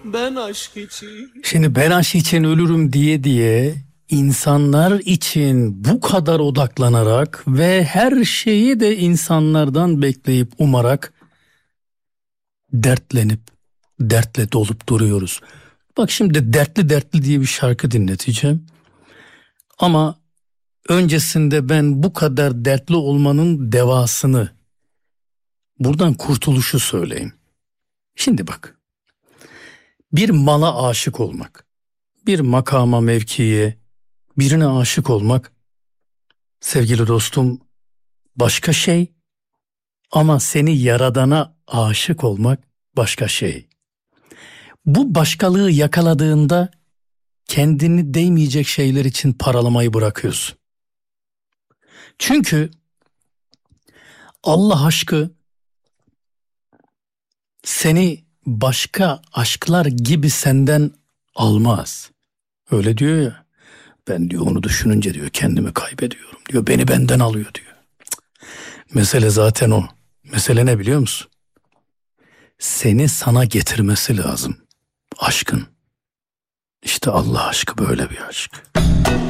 Ben aşk için. Şimdi ben aşk için ölürüm diye insanlar için bu kadar odaklanarak ve her şeyi de insanlardan bekleyip umarak dertlenip dertle dolup duruyoruz. Bak şimdi dertli dertli diye bir şarkı dinleteceğim. Ama öncesinde ben bu kadar dertli olmanın devasını, buradan kurtuluşu söyleyeyim. Şimdi bak, bir mala aşık olmak, bir makama, mevkiye, birine aşık olmak, sevgili dostum, başka şey, ama seni yaradana aşık olmak başka şey. Bu başkalığı yakaladığında kendini değmeyecek şeyler için paralamayı bırakıyorsun. Çünkü Allah aşkı seni başka aşklar gibi senden almaz. Öyle diyor ya. Ben diyor onu düşününce diyor kendimi kaybediyorum diyor. Beni benden alıyor diyor. Mesele zaten o. Mesele ne biliyor musun? Seni sana getirmesi lazım aşkın. İşte Allah aşkı böyle bir aşk.